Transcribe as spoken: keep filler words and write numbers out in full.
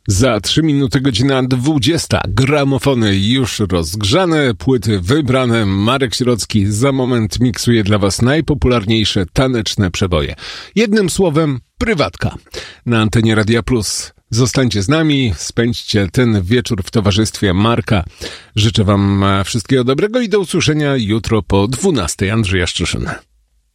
Za trzy minuty godzina dwudziesta. Gramofony już rozgrzane, płyty wybrane. Marek Sierocki za moment miksuje dla Was najpopularniejsze taneczne przeboje. Jednym słowem, prywatka. Na antenie Radia Plus. Zostańcie z nami, spędźcie ten wieczór w towarzystwie Marka. Życzę Wam wszystkiego dobrego i do usłyszenia jutro po dwunastej. Andrzej Jaszczyszyn.